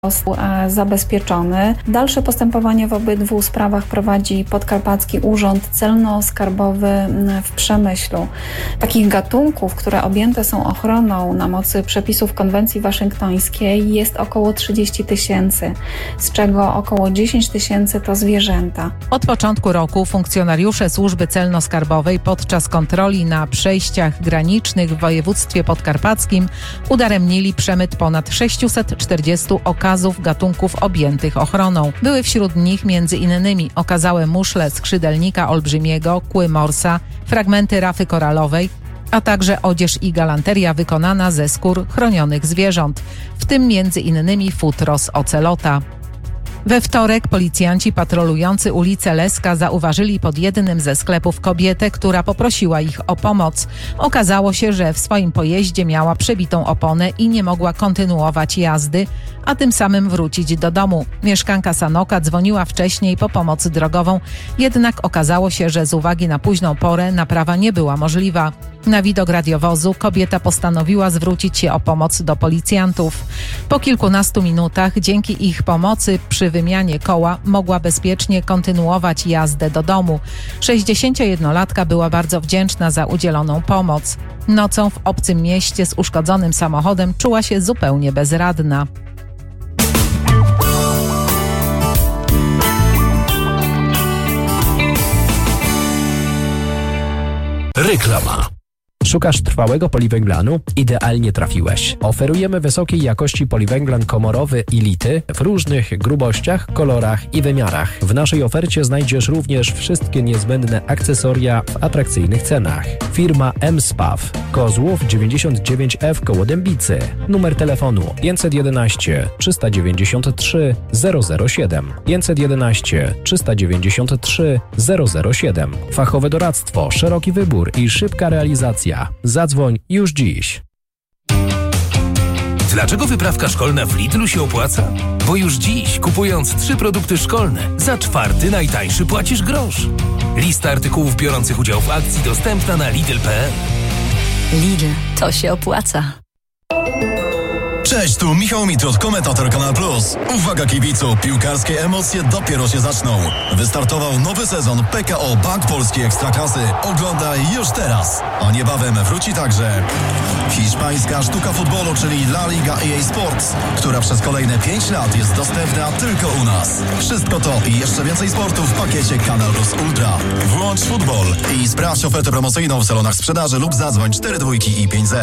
został zabezpieczony. Dalsze postępowanie w obydwu sprawach prowadzi Podkarpacki Urząd Celno-Skarbowy w Przemyślu. Takich gatunków, które objęte są ochroną na mocy przepisów konwencji waszyngtońskiej, jest około 30 000, z czego około 10 000 to zwierzęta. Od początku roku funkcjonariusze Służby Celno-Skarbowej podczas kontroli na przejściach granicznych w województwie podkarpackim udaremnili przemyt ponad 640 okazów gatunków objętych ochroną. Były wśród nich m.in. okazałe muszle skrzydelnika olbrzymiego, kły morsa, fragmenty rafy koralowej, a także odzież i galanteria wykonana ze skór chronionych zwierząt, w tym m.in. futro z ocelota. We wtorek policjanci patrolujący ulicę Leska zauważyli pod jednym ze sklepów kobietę, która poprosiła ich o pomoc. Okazało się, że w swoim pojeździe miała przebitą oponę i nie mogła kontynuować jazdy, a tym samym wrócić do domu. Mieszkanka Sanoka dzwoniła wcześniej po pomoc drogową, jednak okazało się, że z uwagi na późną porę naprawa nie była możliwa. Na widok radiowozu kobieta postanowiła zwrócić się o pomoc do policjantów. Po kilkunastu minutach dzięki ich pomocy przy wymianie koła mogła bezpiecznie kontynuować jazdę do domu. 61-latka była bardzo wdzięczna za udzieloną pomoc. Nocą w obcym mieście z uszkodzonym samochodem czuła się zupełnie bezradna. Reklama. Szukasz trwałego poliwęglanu? Idealnie trafiłeś. Oferujemy wysokiej jakości poliwęglan komorowy i lity w różnych grubościach, kolorach i wymiarach. W naszej ofercie znajdziesz również wszystkie niezbędne akcesoria w atrakcyjnych cenach. Firma M-Spaw, Kozłów 99F koło Dębicy. Numer telefonu 511 393 007 511 393 007. Fachowe doradztwo, szeroki wybór i szybka realizacja. Zadzwoń już dziś. Dlaczego wyprawka szkolna w Lidlu się opłaca? Bo już dziś, kupując 3 produkty szkolne, za 4. najtańszy płacisz grosz. Lista artykułów biorących udział w akcji dostępna na Lidl.pl. Lidl, to się opłaca. Cześć, tu Michał Mitrot, komentator Kanal Plus. Uwaga kibicu, piłkarskie emocje dopiero się zaczną. Wystartował nowy sezon PKO Bank Polski Ekstraklasy. Oglądaj już teraz. A niebawem wróci także hiszpańska sztuka futbolu, czyli La Liga EA Sports, która przez kolejne 5 lat jest dostępna tylko u nas. Wszystko to i jeszcze więcej sportu w pakiecie Kanal Plus Ultra. Włącz futbol i sprawdź ofertę promocyjną w salonach sprzedaży lub zadzwoń 42 i 50.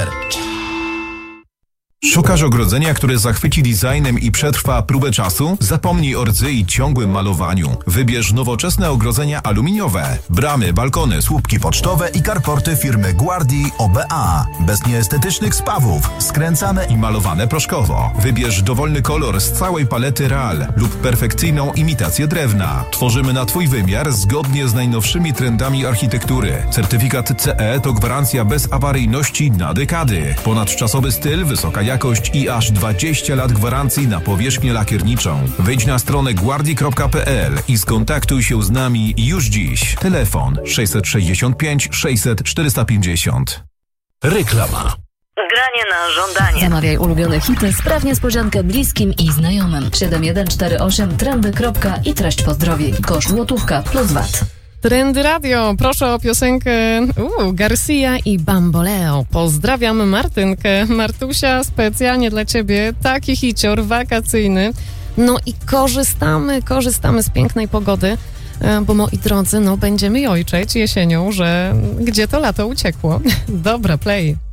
Szukasz ogrodzenia, które zachwyci designem i przetrwa próbę czasu? Zapomnij o rdzy i ciągłym malowaniu. Wybierz nowoczesne ogrodzenia aluminiowe. Bramy, balkony, słupki pocztowe i karporty firmy Guardi OBA. Bez nieestetycznych spawów. Skręcane i malowane proszkowo. Wybierz dowolny kolor z całej palety Real lub perfekcyjną imitację drewna. Tworzymy na Twój wymiar zgodnie z najnowszymi trendami architektury. Certyfikat CE to gwarancja bezawaryjności na dekady. Ponadczasowy styl, wysoka jakość i aż 20 lat gwarancji na powierzchnię lakierniczą. Wejdź na stronę guardi.pl i skontaktuj się z nami już dziś. Telefon 665 600 450. Reklama. Granie na żądanie. Zamawiaj ulubione hity, spraw niespodziankę bliskim i znajomym. 7148 trendy. I treść pozdrowień. Koszt złotówka plus VAT. Trendy Radio, proszę o piosenkę Garcia i Bamboleo. Pozdrawiam Martynkę. Martusia, specjalnie dla Ciebie taki hicior wakacyjny. No i korzystamy z pięknej pogody, bo moi drodzy, będziemy jojczeć jesienią, że gdzie to lato uciekło. Dobra, play.